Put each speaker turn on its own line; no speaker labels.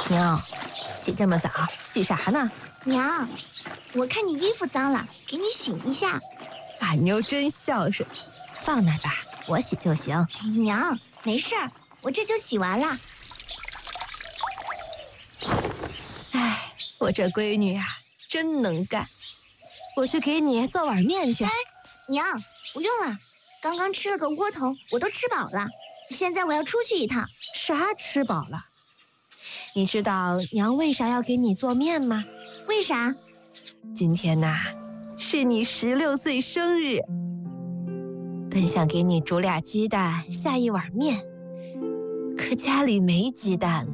娘，起这么早，洗啥呢？
娘，我看你衣服脏了，给你洗一下。
俺妞真孝顺，放那儿吧，我洗就行。
娘，没事儿，我这就洗完了。
哎，我这闺女啊，真能干。我去给你做碗面去。
哎，娘，不用了，刚刚吃了个窝头，我都吃饱了。现在我要出去一趟。
啥吃饱了？你知道娘为啥要给你做面吗？
为啥？
今天呐，是你16岁生日，本想给你煮俩鸡蛋，下一碗面，可家里没鸡蛋了。